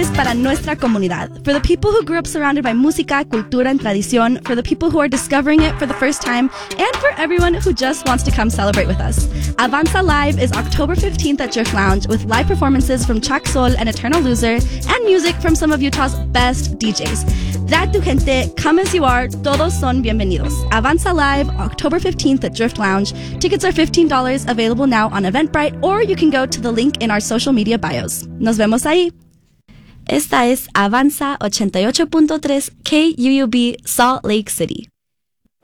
es para nuestra comunidad. For the people who grew up surrounded by música, cultura, and tradición. For the people who are discovering it for the first time. And for everyone who just wants to come celebrate with us. Avanza Live is October 15th at Drift Lounge with live performances from Chak Sol and Eternal Loser and music from some of Utah's best DJs. Drag tu gente, come as you are, todos son bienvenidos. Avanza Live, October 15th at Drift Lounge. Tickets are $15, available now on Eventbrite, or you can go to the link in our social media bios. Nos vemos ahí. Esta es Avanza 88.3 KUUB Salt Lake City.